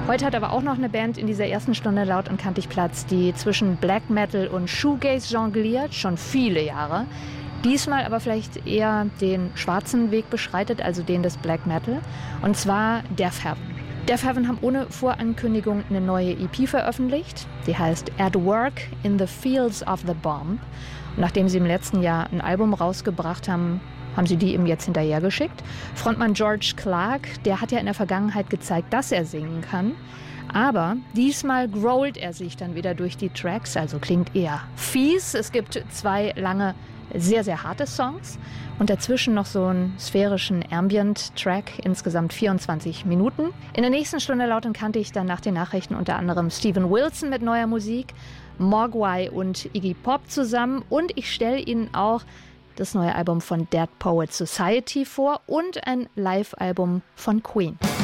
Heute hat aber auch noch eine Band in dieser ersten Stunde laut und kantig Platz, die zwischen Black Metal und Shoegaze jongliert, schon viele Jahre. Diesmal aber vielleicht eher den schwarzen Weg beschreitet, also den des Black Metal. Und zwar Death Heaven. Death Heaven haben ohne Vorankündigung eine neue EP veröffentlicht. Die heißt At Work in the Fields of the Bomb. Und nachdem sie im letzten Jahr ein Album rausgebracht haben, haben sie die ihm jetzt hinterhergeschickt. Frontmann George Clark, der hat ja in der Vergangenheit gezeigt, dass er singen kann. Aber diesmal growlt er sich dann wieder durch die Tracks, also klingt eher fies. Es gibt 2 lange, sehr, sehr harte Songs und dazwischen noch so einen sphärischen Ambient-Track, insgesamt 24 Minuten. In der nächsten Stunde laut und kantig dann nach den Nachrichten unter anderem Steven Wilson mit neuer Musik, Mogwai und Iggy Pop zusammen und ich stelle Ihnen auch das neue Album von Dead Poets Society vor und ein Live-Album von Queen.